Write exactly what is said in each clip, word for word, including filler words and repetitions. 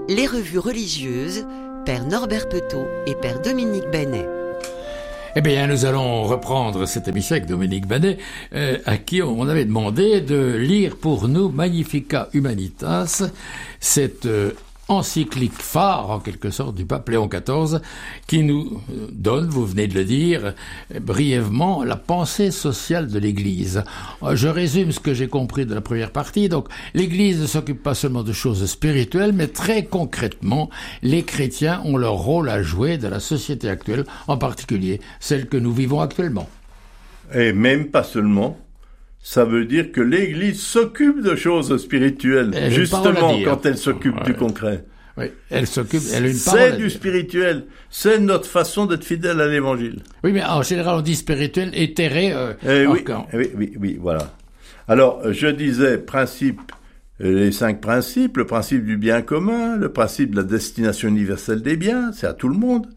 Les revues religieuses, Père Norbert Petot et Père Dominique Banet. Eh bien, nous allons reprendre cette émission avec Dominique Banet, euh, à qui on avait demandé de lire pour nous Magnificat Humanitas, cette euh, encyclique phare, en quelque sorte, du pape Léon quatorze, qui nous donne, vous venez de le dire, brièvement, la pensée sociale de l'Église. Je résume ce que j'ai compris de la première partie. Donc, l'Église ne s'occupe pas seulement de choses spirituelles, mais très concrètement, les chrétiens ont leur rôle à jouer dans la société actuelle, en particulier celle que nous vivons actuellement. Et même pas seulement. Ça veut dire que l'Église s'occupe de choses spirituelles, elle justement quand elle s'occupe ouais. du concret. Oui, elle s'occupe, elle a une parole. C'est du spirituel, c'est notre façon d'être fidèle à l'Évangile. Oui, mais en général on dit spirituel, éthéré. Euh, eh oui, oui, oui, oui, voilà. Alors, je disais principe, les cinq principes, le principe du bien commun, le principe de la destination universelle des biens, c'est à tout le monde.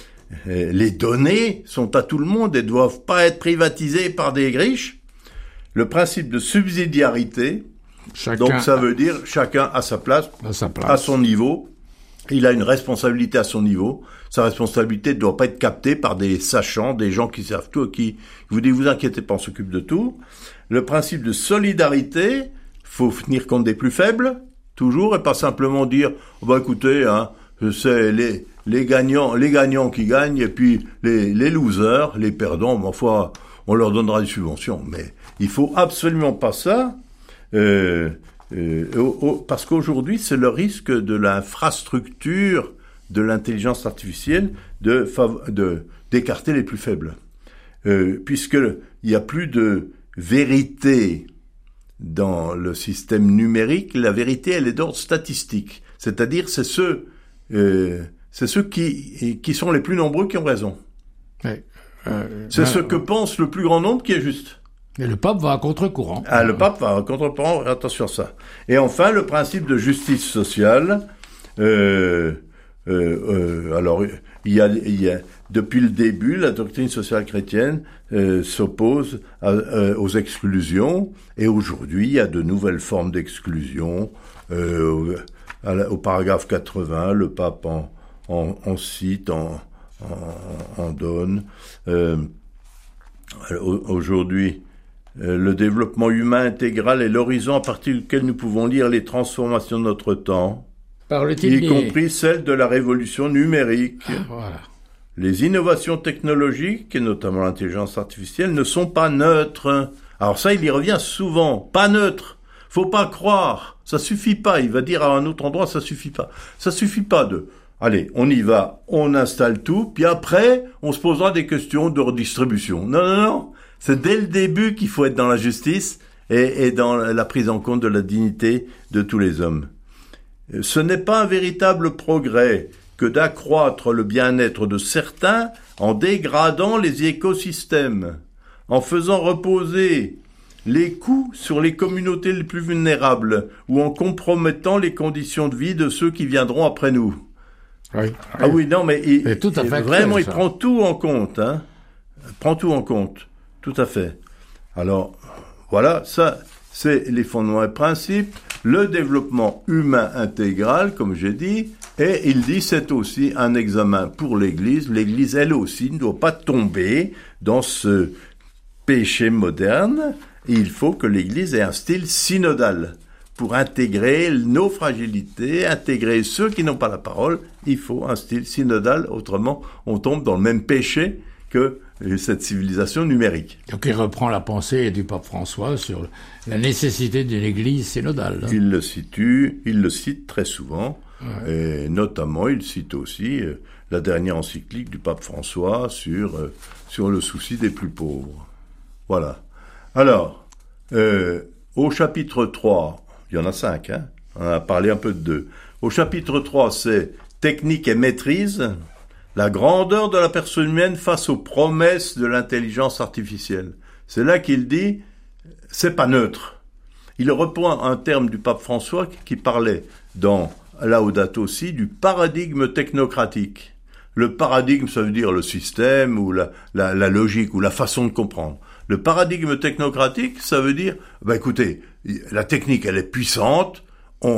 Les données sont à tout le monde et ne doivent pas être privatisées par des riches. Le principe de subsidiarité, chacun donc ça veut dire chacun à sa place, à sa place, à son niveau. Il a une responsabilité à son niveau. Sa responsabilité ne doit pas être captée par des sachants, des gens qui savent tout, qui vous disent vous inquiétez pas, on s'occupe de tout. Le principe de solidarité, faut tenir compte des plus faibles, toujours, et pas simplement dire oh bah écoutez, hein, c'est les les gagnants, les gagnants qui gagnent, et puis les les losers, les perdants, ma foi, on leur donnera des subventions, mais il faut absolument pas ça, euh, euh, au, au, parce qu'aujourd'hui, c'est le risque de l'infrastructure de l'intelligence artificielle de, de, d'écarter les plus faibles. Euh, puisqu'il n'y a plus de vérité dans le système numérique, la vérité, elle est d'ordre statistique. C'est-à-dire, c'est ceux, euh, c'est ceux qui, qui sont les plus nombreux qui ont raison. Oui. Euh, c'est ben, ce que pense le plus grand nombre qui est juste. Et le pape va à contre-courant. Ah, le pape va à contre-courant, attention à ça. Et enfin, le principe de justice sociale. Euh, euh, euh, alors, il y a, il y a, depuis le début, la doctrine sociale chrétienne euh, s'oppose à, euh, aux exclusions. Et aujourd'hui, il y a de nouvelles formes d'exclusion. Euh, au, à, au paragraphe quatre-vingts, le pape en, en, en cite, en en donne. Euh, aujourd'hui, euh, le développement humain intégral est l'horizon à partir duquel nous pouvons lire les transformations de notre temps, y compris celles de la révolution numérique. Ah, voilà. Les innovations technologiques, et notamment l'intelligence artificielle, ne sont pas neutres. Alors ça, il y revient souvent. Pas neutre. Faut pas croire. Ça suffit pas. Il va dire à un autre endroit, ça suffit pas. Ça suffit pas de... Allez, on y va, on installe tout, puis après, on se posera des questions de redistribution. Non, non, non, c'est dès le début qu'il faut être dans la justice et, et dans la prise en compte de la dignité de tous les hommes. Ce n'est pas un véritable progrès que d'accroître le bien-être de certains en dégradant les écosystèmes, en faisant reposer les coûts sur les communautés les plus vulnérables ou en compromettant les conditions de vie de ceux qui viendront après nous. Oui, oui. Ah oui, non, mais il, tout à fait vraiment, clair, il prend tout en compte, hein. Il prend tout en compte, tout à fait. Alors, voilà, ça, c'est les fondements et principes. Le développement humain intégral, comme j'ai dit, et il dit c'est aussi un examen pour l'Église. L'Église, elle aussi, ne doit pas tomber dans ce péché moderne. Il faut que l'Église ait un style synodal. Pour intégrer nos fragilités, intégrer ceux qui n'ont pas la parole, il faut un style synodal, autrement on tombe dans le même péché que cette civilisation numérique. Donc il reprend la pensée du pape François sur la nécessité d'une église synodale. Hein. Il le situe, il le cite très souvent, ouais. Et notamment il cite aussi euh, la dernière encyclique du pape François sur, euh, sur le souci des plus pauvres. Voilà. Alors, euh, au chapitre trois, il y en a cinq, hein. On a parlé un peu de deux. Au chapitre trois, c'est technique et maîtrise, la grandeur de la personne humaine face aux promesses de l'intelligence artificielle. C'est là qu'il dit, c'est pas neutre. Il reprend un terme du pape François qui parlait dans Laudato Si du paradigme technocratique. Le paradigme, ça veut dire le système ou la, la, la logique ou la façon de comprendre. Le paradigme technocratique, ça veut dire, bah écoutez, la technique, elle est puissante, on,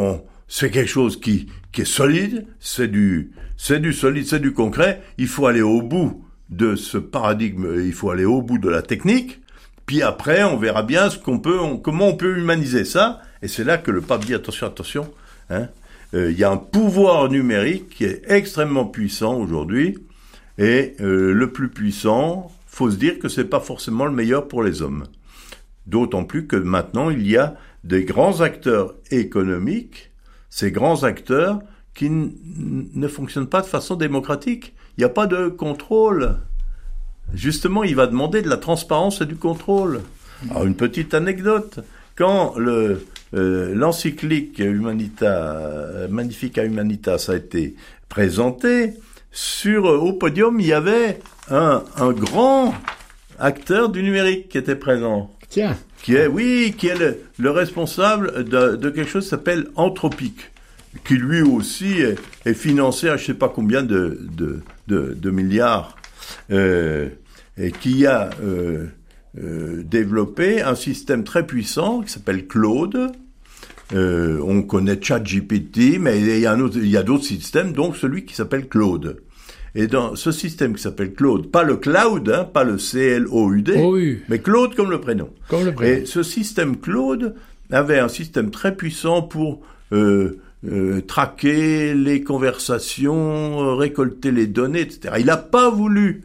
c'est quelque chose qui, qui est solide, c'est du, c'est du solide, c'est du concret. Il faut aller au bout de ce paradigme, il faut aller au bout de la technique. Puis après, on verra bien ce qu'on peut, on, comment on peut humaniser ça. Et c'est là que le pape dit attention, attention. Hein, euh, il y a un pouvoir numérique qui est extrêmement puissant aujourd'hui. Et euh, le plus puissant, faut se dire que c'est pas forcément le meilleur pour les hommes. D'autant plus que maintenant, il y a des grands acteurs économiques, ces grands acteurs qui n- ne fonctionnent pas de façon démocratique. Il n'y a pas de contrôle. Justement, il va demander de la transparence et du contrôle. Alors, une petite anecdote. Quand le, euh, l'encyclique Humanita, Magnifica Humanitas a été présentée, sur, au podium, il y avait un, un grand acteur du numérique qui était présent. Tiens. Qui est, oui, qui est le, le responsable de, de quelque chose qui s'appelle Anthropic, qui lui aussi est, est financé à je sais pas combien de, de, de, de milliards. Euh, et qui a euh, euh, développé un système très puissant qui s'appelle Claude. Euh, on connaît ChatGPT, mais il y a un autre, il y a d'autres systèmes, donc celui qui s'appelle Claude. Et dans ce système qui s'appelle Claude, pas le cloud, hein, pas le C L O U D, Oh oui. mais Claude comme le prénom. Comme le prénom. Et ce système Claude avait un système très puissant pour euh, euh, traquer les conversations, euh, récolter les données, et cetera. Il n'a pas voulu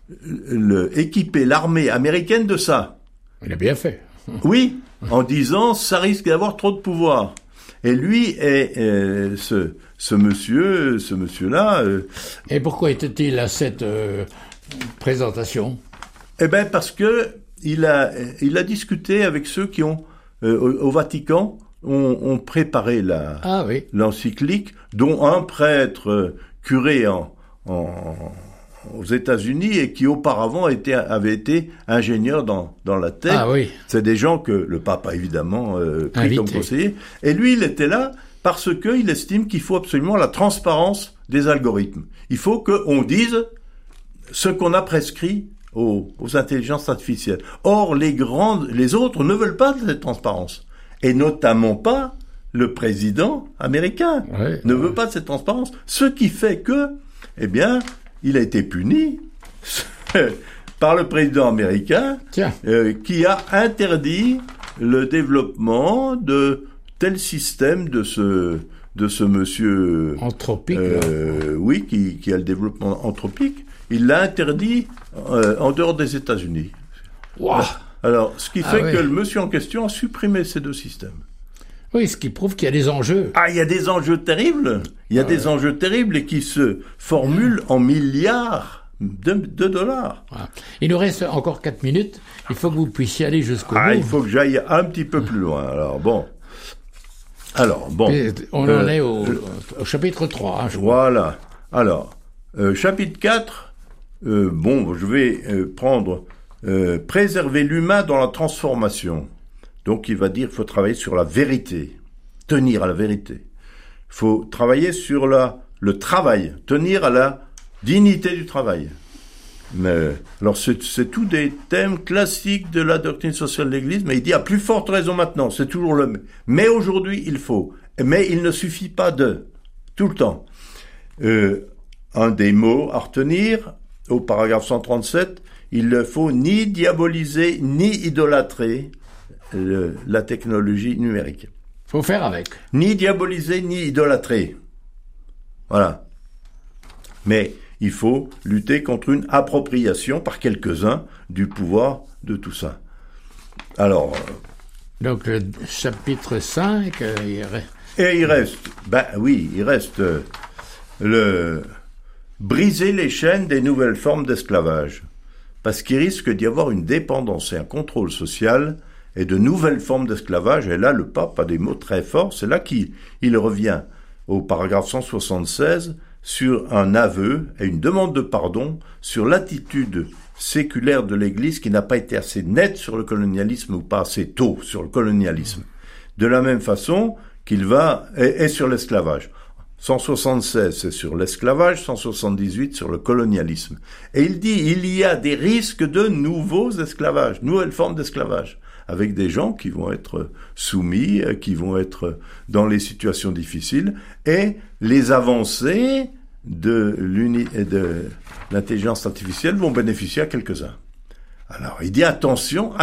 le, équiper l'armée américaine de ça. Il a bien fait. Oui, en disant ça risque d'avoir trop de pouvoir. Et lui est euh, ce, ce monsieur, ce monsieur-là. Euh, Et pourquoi était-il à cette euh, présentation? Eh ben parce que il a, il a discuté avec ceux qui ont euh, au, au Vatican ont, ont préparé la Ah oui. l'encyclique, dont un prêtre euh, curé en, en aux États-Unis et qui auparavant était, avait été ingénieur dans, dans la tech. Ah oui. C'est des gens que le pape a évidemment euh, pris Invité. comme conseiller. Et lui, il était là parce qu'il estime qu'il faut absolument la transparence des algorithmes. Il faut qu'on dise ce qu'on a prescrit aux, aux intelligences artificielles. Or, les grandes, les autres ne veulent pas de cette transparence. Et notamment pas le président américain Ouais, ne ouais. veut pas de cette transparence. Ce qui fait que, eh bien, il a été puni par le président américain Tiens. euh, qui a interdit le développement de tel système de ce de ce monsieur Anthropique. euh, oui qui, qui a le développement anthropique. Il l'a interdit euh, en dehors des États-Unis. Wow. Alors, ce qui Ah fait ouais. que le monsieur en question a supprimé ces deux systèmes. Oui, ce qui prouve qu'il y a des enjeux. Ah, il y a des enjeux terribles. Il y a Ah des ouais. enjeux terribles et qui se formulent en milliards de, de dollars. Voilà. Il nous reste encore quatre minutes. Il faut que vous puissiez aller jusqu'au Ah, bout. il faut que j'aille un petit peu plus loin. Alors, bon. Alors, bon. Et on Euh, en est au, euh, au chapitre trois, hein, je crois. Voilà. Alors, euh, chapitre quatre, euh, bon, je vais euh, prendre euh, préserver l'humain dans la transformation. Donc, il va dire qu'il faut travailler sur la vérité, tenir à la vérité. Il faut travailler sur la, le travail, tenir à la dignité du travail. Mais, alors, c'est, c'est tous des thèmes classiques de la doctrine sociale de l'Église, mais il dit à plus forte raison maintenant, c'est toujours le même. Mais aujourd'hui, il faut. Mais il ne suffit pas de. Tout le temps. Euh, un des mots à retenir, au paragraphe cent trente-sept, il ne faut ni diaboliser, ni idolâtrer le, la technologie numérique. Faut faire avec. Ni diaboliser, ni idolâtrer. Voilà. Mais il faut lutter contre une appropriation par quelques-uns du pouvoir de tout ça. Alors, Donc, le chapitre cinq, euh, il reste- et il reste, ben oui, il reste euh, le briser les chaînes des nouvelles formes d'esclavage. Parce qu'il risque d'y avoir une dépendance et un contrôle social et de nouvelles formes d'esclavage. Et là, le pape a des mots très forts. C'est là qu'il il revient au paragraphe cent soixante-seize sur un aveu et une demande de pardon sur l'attitude séculaire de l'Église qui n'a pas été assez nette sur le colonialisme ou pas assez tôt sur le colonialisme. De la même façon qu'il va, et, et sur l'esclavage. cent soixante-seize, c'est sur l'esclavage, cent soixante-dix-huit sur le colonialisme. Et il dit, il y a des risques de nouveaux esclavages, nouvelles formes d'esclavage. avec des gens qui vont être soumis, qui vont être dans les situations difficiles, et les avancées de, l'uni- de l'intelligence artificielle vont bénéficier à quelques-uns. Alors, il dit attention,